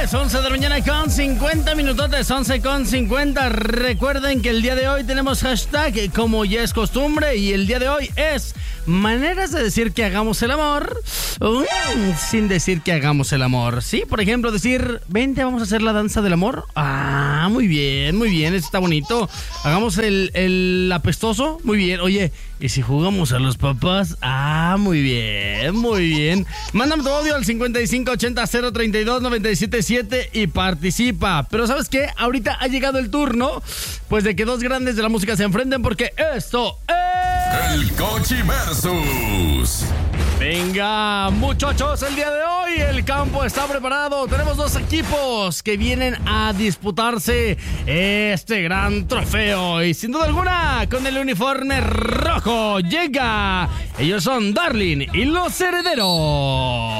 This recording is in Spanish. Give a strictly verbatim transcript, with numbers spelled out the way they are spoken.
es once de la mañana con cincuenta minutotes, once con cincuenta. Recuerden que el día de hoy tenemos hashtag como ya es costumbre y el día de hoy es maneras de decir que hagamos el amor uh, sin decir que hagamos el amor. Sí, por ejemplo, decir, vente, vamos a hacer la danza del amor. Ah, muy bien, muy bien, eso está bonito. Hagamos el, el apestoso, muy bien. Oye, ¿y si jugamos a los papás? Ah, muy bien, muy bien. Mándame tu audio al cincuenta y cinco ochenta cero treinta y dos noventa y siete siete y participa. Pero ¿sabes qué? Ahorita ha llegado el turno, pues, de que dos grandes de la música se enfrenten, porque esto es... El Cochi Versus. Venga, muchachos, el día de hoy el campo está preparado. Tenemos dos equipos que vienen a disputarse este gran trofeo. Y sin duda alguna, con el uniforme rojo llega. Ellos son Darling y los Herederos.